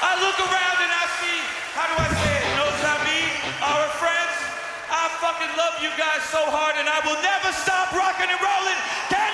I look around and I see, how do I say it? Knows I mean? Our friends, I fucking love you guys so hard and I will never stop rocking and rolling. Can